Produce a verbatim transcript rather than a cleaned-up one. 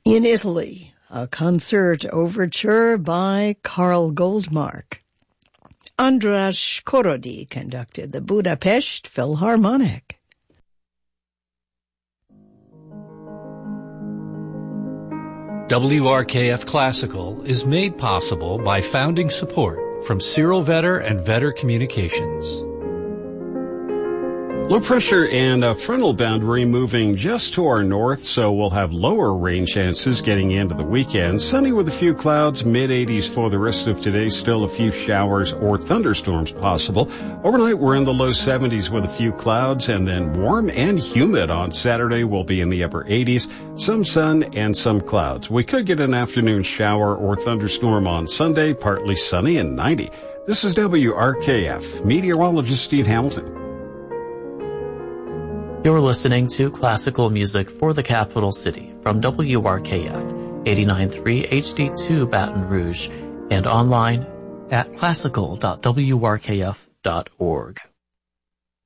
In Italy, a concert overture by Karl Goldmark. András Korody conducted the Budapest Philharmonic. W R K F Classical is made possible by founding support from Cyril Vetter and Vetter Communications. Low pressure and a frontal boundary moving just to our north, so we'll have lower rain chances getting into the weekend. Sunny with a few clouds, mid eighties for the rest of today. Still a few showers or thunderstorms possible. Overnight, we're in the low seventies with a few clouds, and then warm and humid on Saturday. We'll be in the upper eighties. Some sun and some clouds. We could get an afternoon shower or thunderstorm on Sunday, partly sunny and ninety. This is W R K F. Meteorologist Steve Hamilton. You're listening to classical music for the capital city from W R K F, eighty-nine point three H D two Baton Rouge, and online at classical dot w r k f dot org.